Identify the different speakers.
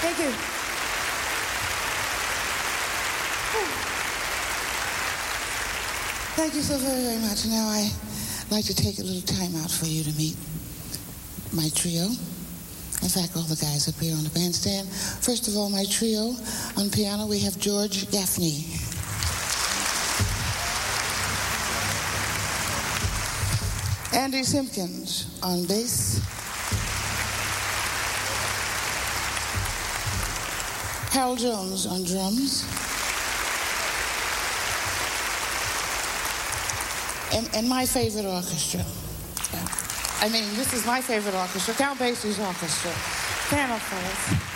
Speaker 1: Thank you.
Speaker 2: Thank you so very, very much. Now I'd like to take a little time out for you to meet my trio. In fact, all the guys up here on the bandstand. First of all, my trio on piano, we have George Gaffney. Andy Simpkins on bass. Harold Jones on drums. And my favorite orchestra. I mean, this is my favorite orchestra, Count Basie's orchestra. Stand up, fellas.